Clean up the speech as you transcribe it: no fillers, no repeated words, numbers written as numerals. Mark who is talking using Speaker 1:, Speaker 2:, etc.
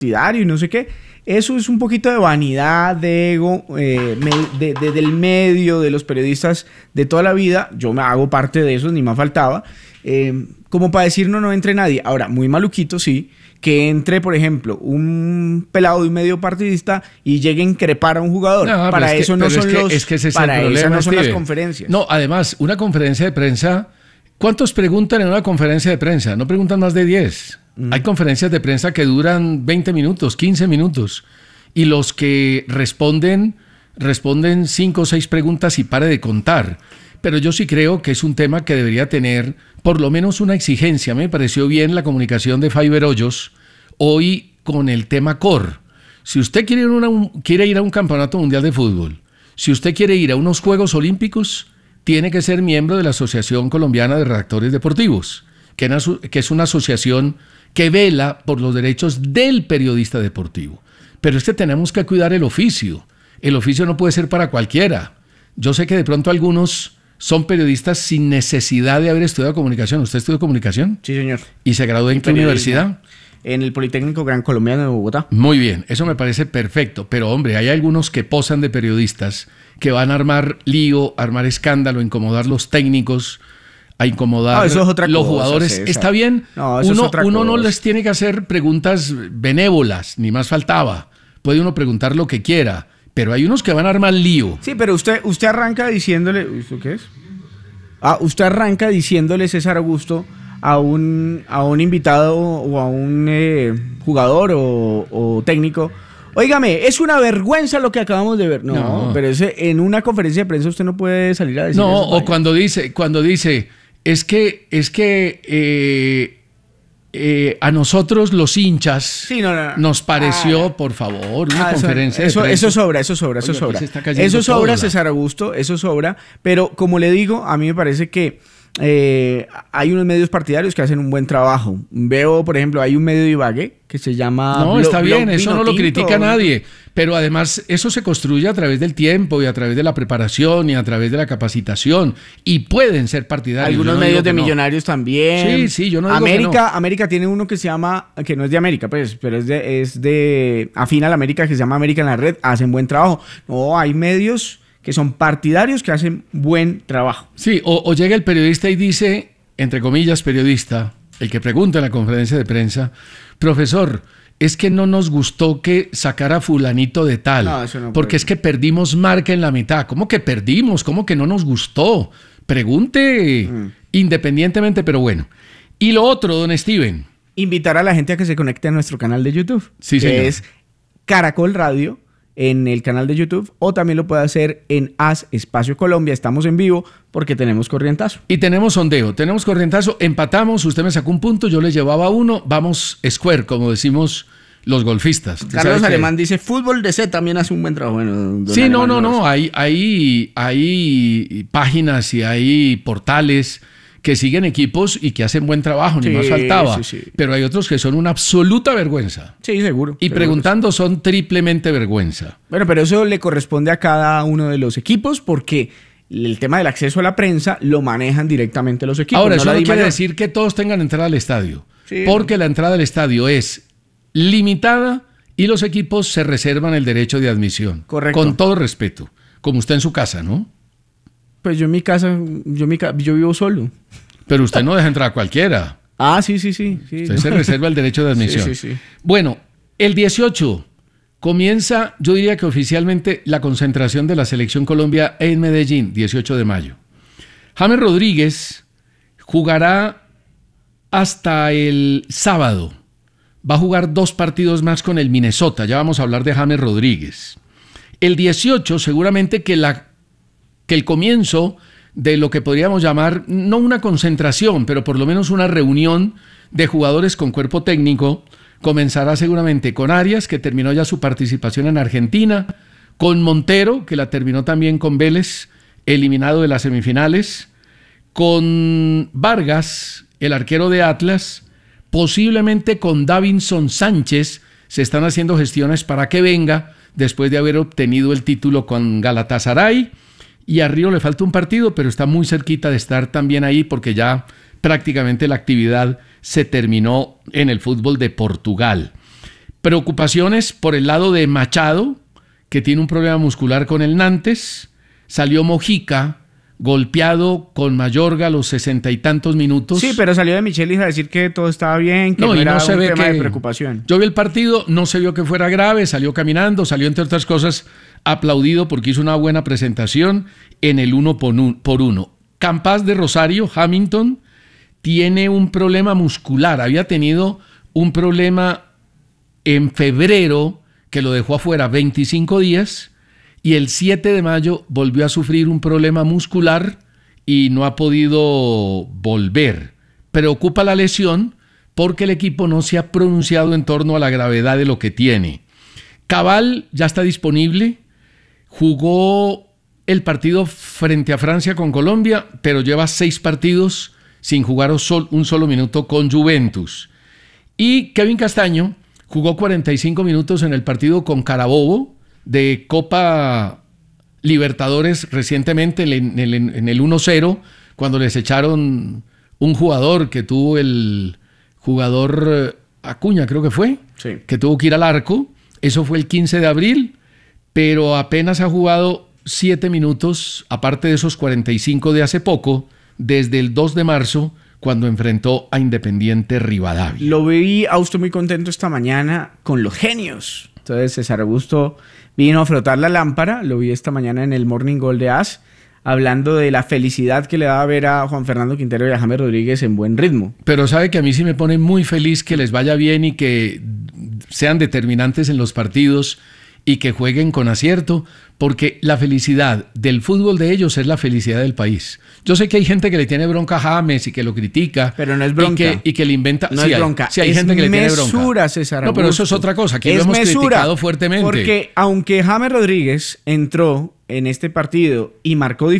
Speaker 1: partidario y no sé qué. Eso es un poquito de vanidad, de ego, del medio, de los periodistas de toda la vida. Yo me hago parte de eso, ni más faltaba. Como para decir no entre nadie. Ahora, muy maluquito, sí, que entre, por ejemplo, un pelado de un medio partidista y llegue a increpar a un jugador.
Speaker 2: No,
Speaker 1: para eso no son
Speaker 2: las
Speaker 1: conferencias.
Speaker 2: No, además, una conferencia de prensa, ¿cuántos preguntan en una conferencia de prensa? No preguntan más de 10. Hay conferencias de prensa que duran 20 minutos, 15 minutos. Y los que responden 5 o 6 preguntas y pare de contar. Pero yo sí creo que es un tema que debería tener por lo menos una exigencia. Me pareció bien la comunicación de Faiber Hoyos hoy con el tema COR. Si usted quiere ir a un campeonato mundial de fútbol, si usted quiere ir a unos Juegos Olímpicos, tiene que ser miembro de la Asociación Colombiana de Redactores Deportivos, que es una asociación que vela por los derechos del periodista deportivo. Pero es que tenemos que cuidar el oficio. El oficio no puede ser para cualquiera. Yo sé que de pronto algunos son periodistas sin necesidad de haber estudiado comunicación. ¿Usted estudió comunicación?
Speaker 1: Sí, señor.
Speaker 2: ¿Y se graduó en qué universidad?
Speaker 1: En el Politécnico Gran Colombiano de Bogotá.
Speaker 2: Muy bien, eso me parece perfecto. Pero hombre, hay algunos que posan de periodistas que van a armar lío, armar escándalo, incomodar los técnicos, a incomodar los jugadores. César. ¿Está bien?
Speaker 1: No,
Speaker 2: uno no les tiene que hacer preguntas benévolas, ni más faltaba. Puede uno preguntar lo que quiera, pero hay unos que van a armar lío.
Speaker 1: Sí, pero usted arranca diciéndole... ¿Esto qué es? Usted arranca diciéndole, César Augusto, a un invitado o a un jugador o técnico: óigame, es una vergüenza lo que acabamos de ver. No. Pero en una conferencia de prensa usted no puede salir a decir eso.
Speaker 2: No, o cuando dice... Es que a nosotros los hinchas nos pareció, por favor, una conferencia de prensa.
Speaker 1: Eso sobra. Eso sobra, César Augusto, eso sobra. Pero como le digo, a mí me parece que hay unos medios partidarios que hacen un buen trabajo. Veo, por ejemplo, hay un medio de Ibagué que se llama...
Speaker 2: No, está bien, eso no lo critica nadie. Pero además eso se construye a través del tiempo y a través de la preparación y a través de la capacitación. Y pueden ser partidarios.
Speaker 1: Algunos medios de Millonarios también.
Speaker 2: Sí, yo no digo
Speaker 1: América,
Speaker 2: que no.
Speaker 1: América tiene uno que se llama, que no es de América, pues, pero es de afín a la América, que se llama América en la Red. Hacen buen trabajo. No, hay medios que son partidarios que hacen buen trabajo.
Speaker 2: Sí, o llega el periodista y dice, entre comillas periodista, el que pregunta en la conferencia de prensa: profesor, es que no nos gustó que sacara fulanito de tal, porque es que perdimos marca en la mitad. ¿Cómo que perdimos? ¿Cómo que no nos gustó? Pregunte independientemente, pero bueno. Y lo otro, don Steven.
Speaker 1: Invitar a la gente a que se conecte a nuestro canal de YouTube.
Speaker 2: Sí, señor.
Speaker 1: Que es Caracol Radio, en el canal de YouTube, o también lo puede hacer en Haz Espacio Colombia. Estamos en vivo porque tenemos corrientazo.
Speaker 2: Y tenemos sondeo, tenemos corrientazo, empatamos, usted me sacó un punto, yo le llevaba uno, vamos square, como decimos los golfistas.
Speaker 1: Carlos Alemán dice: Fútbol DC también hace un buen trabajo. Bueno,
Speaker 2: sí, no, hay páginas y hay portales que siguen equipos y que hacen buen trabajo, ni más faltaba. Sí. Pero hay otros que son una absoluta vergüenza.
Speaker 1: Sí, seguro.
Speaker 2: Y preguntando son triplemente vergüenza.
Speaker 1: Bueno, pero eso le corresponde a cada uno de los equipos, porque el tema del acceso a la prensa lo manejan directamente los equipos.
Speaker 2: Ahora, eso no quiere decir que todos tengan entrada al estadio, porque la entrada al estadio es limitada y los equipos se reservan el derecho de admisión.
Speaker 1: Correcto.
Speaker 2: Con todo respeto, como usted en su casa, ¿no?
Speaker 1: Pues yo en mi casa, yo vivo solo.
Speaker 2: Pero usted no deja entrar a cualquiera.
Speaker 1: Sí.
Speaker 2: Usted se reserva el derecho de admisión.
Speaker 1: Sí.
Speaker 2: Bueno, el 18 comienza, yo diría que oficialmente, la concentración de la Selección Colombia en Medellín, 18 de mayo. James Rodríguez jugará hasta el sábado. Va a jugar 2 partidos más con el Minnesota. Ya vamos a hablar de James Rodríguez. El 18 seguramente que el comienzo de lo que podríamos llamar, no una concentración, pero por lo menos una reunión de jugadores con cuerpo técnico, comenzará seguramente con Arias, que terminó ya su participación en Argentina, con Montero, que la terminó también con Vélez, eliminado de las semifinales, con Vargas, el arquero de Atlas, posiblemente con Davinson Sánchez. Se están haciendo gestiones para que venga después de haber obtenido el título con Galatasaray. Y a Río le falta un partido, pero está muy cerquita de estar también ahí, porque ya prácticamente la actividad se terminó en el fútbol de Portugal. Preocupaciones por el lado de Machado, que tiene un problema muscular con el Nantes. Salió Mojica, golpeado con Mayorga a los 60 y tantos minutos.
Speaker 1: Sí, pero salió de Michelis a decir que todo estaba bien, que no era un tema de preocupación.
Speaker 2: Yo vi el partido, no se vio que fuera grave, salió caminando, salió entre otras cosas aplaudido porque hizo una buena presentación en el 1-por-1. Campas de Rosario, Hamilton, tiene un problema muscular. Había tenido un problema en febrero que lo dejó afuera 25 días y el 7 de mayo volvió a sufrir un problema muscular y no ha podido volver. Preocupa la lesión porque el equipo no se ha pronunciado en torno a la gravedad de lo que tiene. Cabal ya está disponible, jugó el partido frente a Francia con Colombia, pero lleva 6 partidos sin jugar un solo minuto con Juventus. Y Kevin Castaño jugó 45 minutos en el partido con Carabobo de Copa Libertadores recientemente en el 1-0, cuando les echaron un jugador que tuvo el jugador Acuña, creo que fue,
Speaker 1: sí,
Speaker 2: que tuvo que ir al arco. Eso fue el 15 de abril, pero apenas ha jugado 7 minutos, aparte de esos 45 de hace poco, desde el 2 de marzo, cuando enfrentó a Independiente Rivadavia.
Speaker 1: Lo vi a usted muy contento esta mañana con los genios. Entonces César Augusto vino a frotar la lámpara, lo vi esta mañana en el Morning Goal de AS, hablando de la felicidad que le daba ver a Juan Fernando Quintero y a James Rodríguez en buen ritmo.
Speaker 2: Pero sabe que a mí sí me pone muy feliz que les vaya bien y que sean determinantes en los partidos y que jueguen con acierto, porque la felicidad del fútbol de ellos es la felicidad del país. Yo sé que hay gente que le tiene bronca a James y que lo critica.
Speaker 1: Pero no es bronca.
Speaker 2: Y que le inventa.
Speaker 1: No es bronca.
Speaker 2: Sí, hay gente que le tiene bronca.
Speaker 1: Mesura, César Augusto.
Speaker 2: No, pero eso es otra cosa. Aquí lo hemos criticado fuertemente.
Speaker 1: Porque aunque James Rodríguez entró en este partido y marcó